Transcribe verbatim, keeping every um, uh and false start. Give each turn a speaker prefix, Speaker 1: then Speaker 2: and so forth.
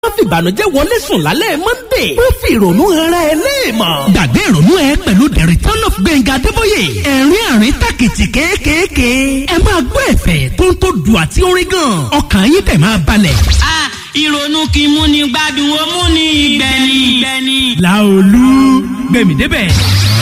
Speaker 1: fi ìbànújẹ́ wọlé sùn lálẹ́ Monday. ó fi ìrònú ara ẹ léèmọ̀.
Speaker 2: gbàgbé ìrònú ẹ pẹ̀lú the return of Gbẹ̀ngà Adébóyè. ẹ̀rín àrín tàkìtì kéékèèké. ẹ máa gbọ́ ẹ̀fẹ̀ tó ń tó dùn àti orin gan. ọkàn yín tẹ̀ máa balẹ̀.
Speaker 3: a ìrònú kì í mú ni gbádùn ó mú ni ìgbẹ́ni.
Speaker 2: Láolú gbẹ̀mí débẹ̀.